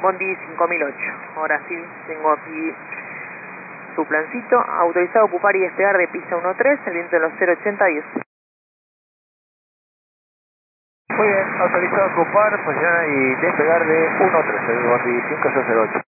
Bondi 5008. Ahora sí, tengo aquí su plancito. Autorizado a ocupar y despegar de pista 13, el viento de los 080 10. Muy bien, autorizado a ocupar, posicionar y despegar de 13, el Bondi 5008.